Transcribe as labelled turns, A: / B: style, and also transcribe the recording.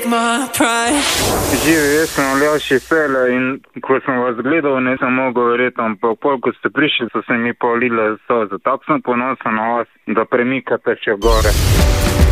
A: Živi, jaz sem Aljaž iz Celja in ko sem vas gledal, nisem mogel verjeti, ampak pol, ko ste prišli, so se mi polile solze. Tako sem ponosen na vas, da premikate še gore.